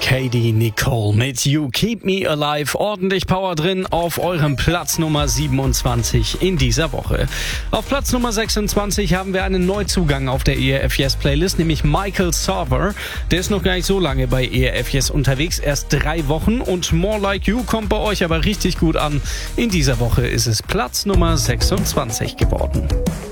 Katie Nicole mit You Keep Me Alive. Ordentlich Power drin auf eurem Platz Nummer 27 in dieser Woche. Auf Platz Nummer 26 haben wir einen Neuzugang auf der ERF Yes Playlist, nämlich Michael Sarver. Der ist noch gar nicht so lange bei ERF Yes unterwegs, erst 3 Wochen, und More Like You kommt bei euch aber richtig gut an. In dieser Woche ist es Platz Nummer 26 geworden.